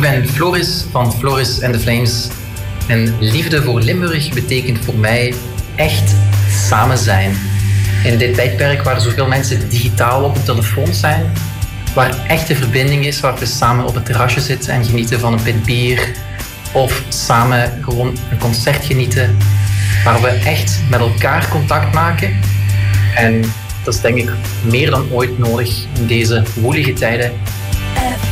ben Floris van Floris and the Flames. En liefde voor Limburg betekent voor mij echt samen zijn. In dit tijdperk waar zoveel mensen digitaal op de telefoon zijn, waar echte verbinding is, waar we samen op het terrasje zitten en genieten van een pint bier, of samen gewoon een concert genieten, waar we echt met elkaar contact maken. En dat is denk ik meer dan ooit nodig in deze woelige tijden